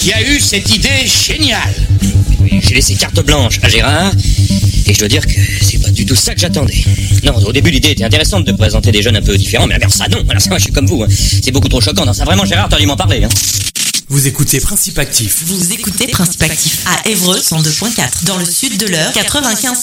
qui a eu cette idée géniale. J'ai laissé carte blanche à Gérard, et je dois dire que c'est pas du tout ça que j'attendais. Non, au début l'idée était intéressante de présenter des jeunes un peu différents, mais alors ça non, alors ça moi je suis comme vous, hein. C'est beaucoup trop choquant, non ça vraiment Gérard, t'as dû m'en parler. Hein. Vous écoutez Principe Actif. Vous écoutez Principe Actif à Évreux 102.4, dans le sud de l'Eure 95.1.